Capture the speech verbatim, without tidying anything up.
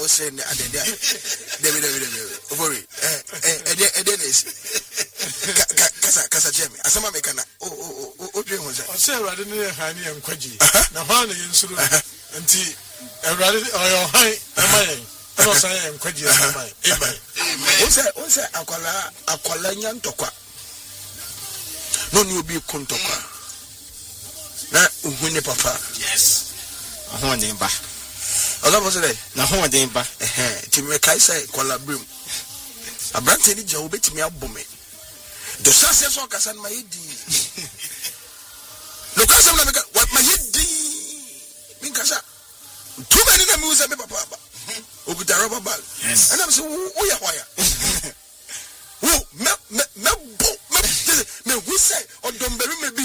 was saying at the day. David, David, David. Over it. And then is Casa Casa Jemmy. As some American. Oh, oh, oh, oh, was it? I say, I didn't hear Honey and Quaji. Now, Honey and Sulu and tea. And rather, or high, am I? I was saying, Quaji, am I? Amen. What's that? What's that? Aquala, Aqualanian Toqua. No, you be Kuntokwa. Na uhune papa. Yes. Ahon den ba. Oga bo se na hon den ba. Eh, ti me kai sai collaborate. Abrante ni je obetimi abome. Do sase so kasa na yedi. No kasa na me what my yedi. Min kasa. Too many na me use me papa ba. Okuta rubber bag. Yes. And I'm say wo ya waya. Wo me me me bo me me who say odomberu me